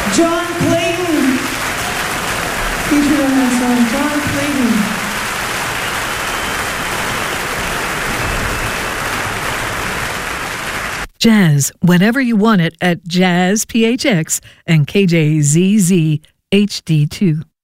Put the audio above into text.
John Clayton. Featured on that song, John Clayton. Jazz, whenever you want it at Jazz PHX and KJZZ HD2.